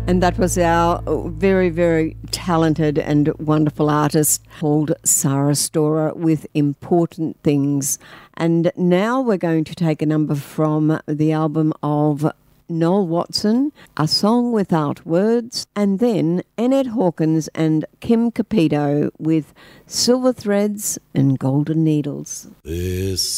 And that was our very, very talented and wonderful artist called Sarah Storer with Important Things. And now we're going to take a number from the album of Noel Watson, A Song Without Words, and then Annette Hawkins and Kim Capito with Silver Threads and Golden Needles. This